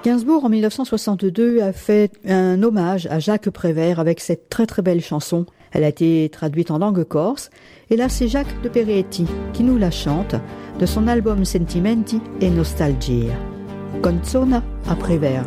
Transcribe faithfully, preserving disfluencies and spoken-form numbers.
Gainsbourg, en mille neuf cent soixante-deux, a fait un hommage à Jacques Prévert avec cette très très belle chanson. Elle a été traduite en langue corse, et là c'est Jacques de Peretti qui nous la chante de son album Sentimenti e Nostalgia. Canzona a Prévert.